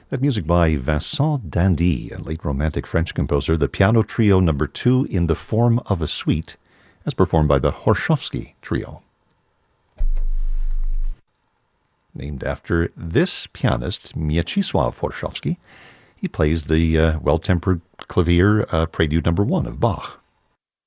That music by Vincent Dandy, a late Romantic French composer, the Piano Trio No. 2 in the form of a suite, as performed by the Horshofsky Trio. Named after this pianist, Mieczysław Horshofsky, he plays the well-tempered clavier Prelude No. 1 of Bach.